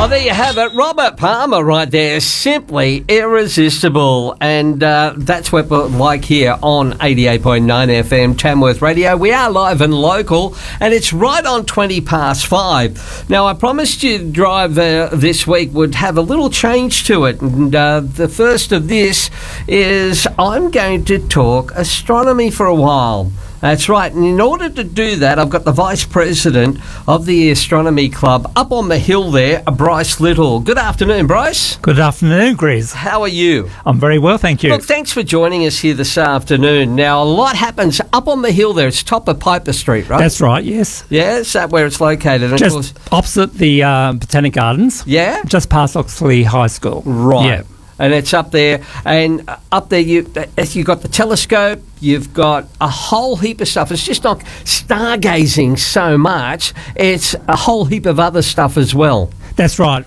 Oh, there you have it. Robert Palmer right there. Simply irresistible. And that's what we're like here on 88.9 FM Tamworth Radio. We are live and local, and it's right on 20 past 5. Now, I promised you Drive this week would have a little change to it. And the first of this is I'm going to talk astronomy for a while. That's right, and in order to do that, I've got the Vice President of the Astronomy Club up on the hill there, Bryce Little. Good afternoon, Bryce. Good afternoon, Grizz. How are you? I'm very well, thank you. Look, thanks for joining us here this afternoon. Now, a lot happens up on the hill there. It's top of Piper Street, right? That's right, yes. Yeah, is that where it's located? And just of course, opposite the Botanic Gardens. Yeah? Just past Oxley High School. Right. Yeah. And it's up there, and up there you've got the telescope, you've got a whole heap of stuff. It's just not stargazing so much, it's a whole heap of other stuff as well. That's right.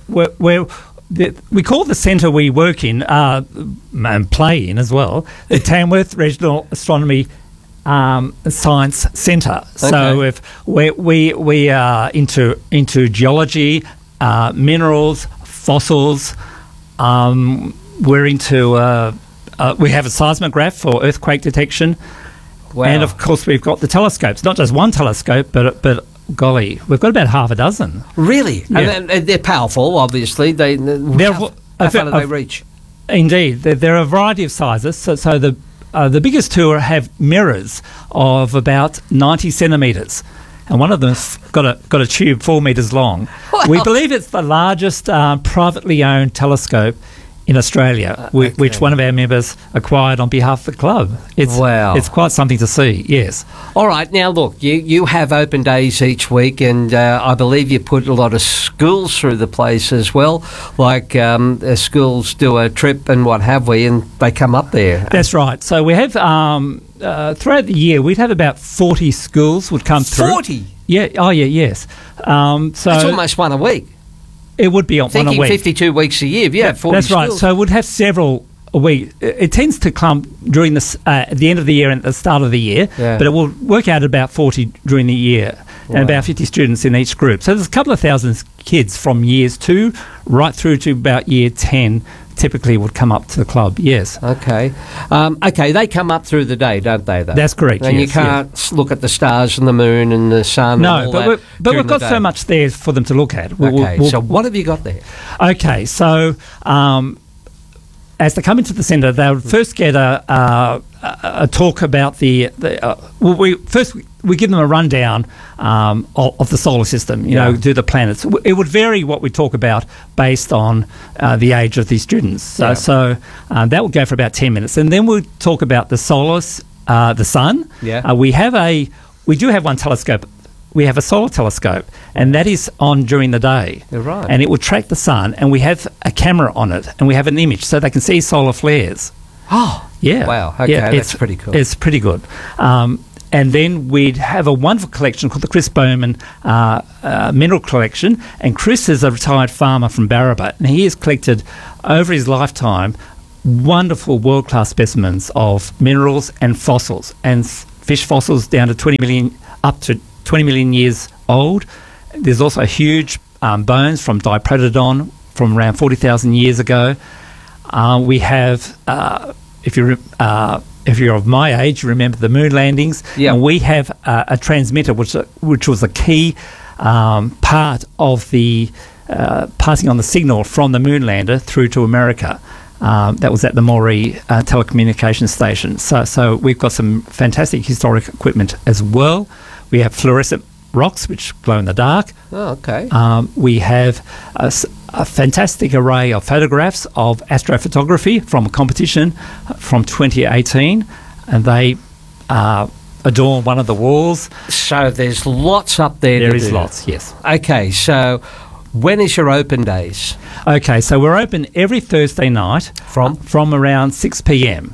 We call the centre we work in, and play in as well, the Tamworth Regional Astronomy Science Centre. Okay. So if we are into geology, minerals, fossils. We're into we have a seismograph for earthquake detection. Wow. And of course we've got the telescopes, not just one telescope, but golly, we've got about half a dozen. Really? Yeah. And they're powerful, obviously. How far do they reach? Indeed, there are a variety of sizes. So the biggest two have mirrors of about 90 centimetres. And one of them's got a tube 4 metres long. Wow. We believe it's the largest privately owned telescope in Australia, which one of our members acquired on behalf of the club. It's quite something to see, yes. All right, now look, you have open days each week, and I believe you put a lot of schools through the place as well, like schools do a trip and what have we, and they come up there. That's right. So we have... throughout the year, we'd have about 40 schools would come through. 40? Yeah. Oh, yeah. Yes. So that's almost one a week. It would be one a week. 52 weeks a year. Yeah, 40 that's schools. Right. So we'd have several a week. It tends to come during at the end of the year and at the start of the year, but it will work out at about 40 during the year. Wow. And about 50 students in each group. So there's a couple of thousand kids from years 2 right through to about year 10 typically would come up to the club, yes. Okay. They come up through the day, don't they, though? That's correct, and you can't look at the stars and the moon and the sun and all that. But we've got so much there for them to look at. So what have you got there? Okay, so... as they come into the centre, they'll first get a talk about we give them a rundown of the solar system, do the planets. It would vary what we talk about based on the age of these students. So that will go for about 10 minutes. And then we'll talk about the the sun. Yeah. We do have one telescope. We have a solar telescope, and that is on during the day. You're right. And it will track the sun, and we have a camera on it, and we have an image, so they can see solar flares. Oh, yeah. Wow. Okay, that's pretty cool. It's pretty good. And then we'd have a wonderful collection called the Chris Bowman Mineral Collection, and Chris is a retired farmer from Barraba, and he has collected, over his lifetime, wonderful world-class specimens of minerals and fossils, and fish fossils down to up to 20 million years old. There's also huge bones from Diprotodon from around 40,000 years ago. We have, if you're of my age, you remember the moon landings. Yeah. And we have a transmitter, which was a key part of the passing on the signal from the moon lander through to America. That was at the Moree telecommunications station. So we've got some fantastic historic equipment as well. We have fluorescent rocks, which glow in the dark. Oh, okay. We have a fantastic array of photographs of astrophotography from a competition from 2018, and they adorn one of the walls. So there's lots up there. There is lots, yes. Okay, so when is your open days? Okay, so we're open every Thursday night from around 6 p.m.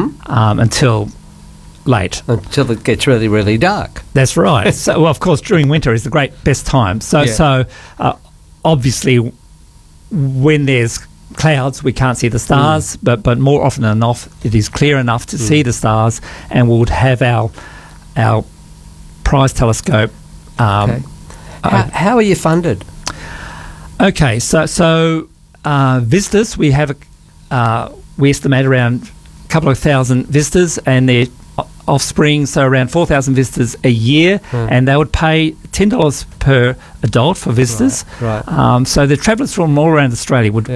Until late. Until it gets really, really dark. That's right. So, well, of course, during winter is the best time. So obviously, when there's clouds, we can't see the stars, but more often than not, it is clear enough to see the stars, and we would have our prize telescope. Okay. How are you funded? Okay, so visitors, we have we estimate around a couple of thousand visitors, and their offspring, so around 4,000 visitors a year, and they would pay $10 per adult for visitors. Right. So the travellers from all around Australia would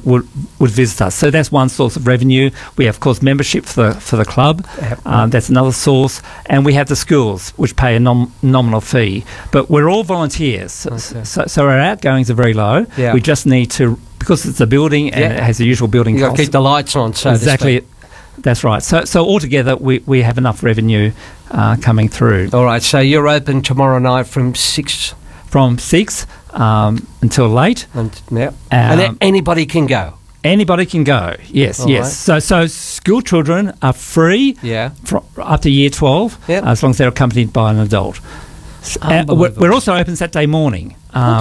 visit us. So that's one source of revenue. We have, of course, membership for the club. That's another source, and we have the schools, which pay a nominal fee. But we're all volunteers, so our outgoings are very low. Yeah. We just need to, because it's a building and it has the usual building You've got costs. to keep the lights on, so Exactly. That's right. So altogether, we have enough revenue coming through. All right, so you're open tomorrow night from 6? From 6 until late. And anybody can go? Anybody can go, yes, All yes. right. So school children are free up to year 12, as long as they're accompanied by an adult. We're also open Saturday morning.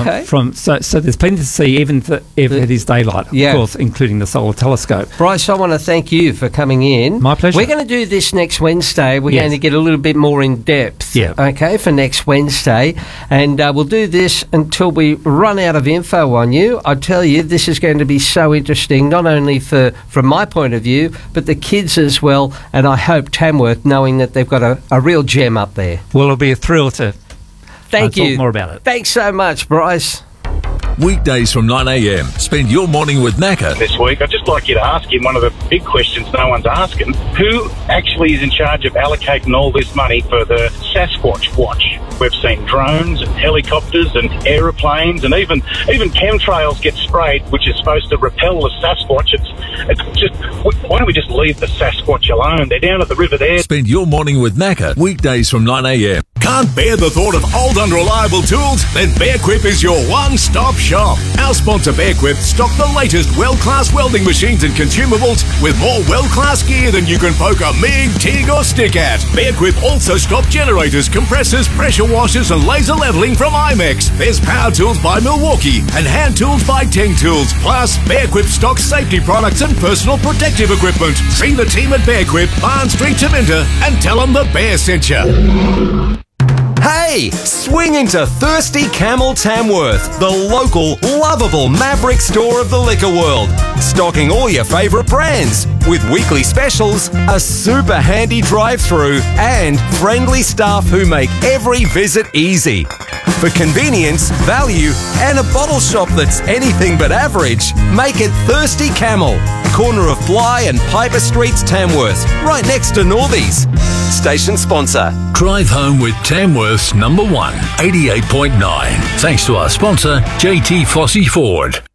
So there's plenty to see, even if it is daylight, of course, including the solar telescope. Bryce, I want to thank you for coming in. My pleasure. We're going to do this next Wednesday. We're going to get a little bit more in depth, for next Wednesday. And we'll do this until we run out of info on you. I tell you, this is going to be so interesting, not only from my point of view, but the kids as well. And I hope Tamworth, knowing that they've got a real gem up there. Well, it'll be a thrill to talk more about it. Thanks so much, Bryce. Weekdays from 9 a.m. Spend your morning with Macca. This week, I'd just like you to ask him one of the big questions no one's asking. Who actually is in charge of allocating all this money for the Sasquatch Watch? We've seen drones and helicopters and aeroplanes, and even chemtrails get sprayed, which is supposed to repel the Sasquatch. It's just, why don't we just leave the Sasquatch alone? They're down at the river there. Spend your morning with Macca. Weekdays from 9 a.m. Can't bear the thought of old unreliable tools? Then Bearquip is your one-stop shop. Our sponsor Bearquip stock the latest world-class welding machines and consumables with more world-class gear than you can poke a MIG, TIG or stick at. Bearquip also stock generators, compressors, pressure washers and laser leveling from IMEX. There's power tools by Milwaukee and hand tools by Teng Tools. Plus, Bearquip stocks safety products and personal protective equipment. See the team at Bearquip, Barn Street, Taminta, and tell them the Bear sent you. Hey, swing into Thirsty Camel Tamworth, the local, lovable Maverick store of the liquor world. Stocking all your favourite brands, with weekly specials, a super handy drive-through, and friendly staff who make every visit easy. For convenience, value, and a bottle shop that's anything but average, make it Thirsty Camel, corner of Bly and Piper Streets, Tamworth, right next to Northies. Station sponsor. Drive home with Tamworth's number one, 88.9. Thanks to our sponsor, JT Fossey Ford.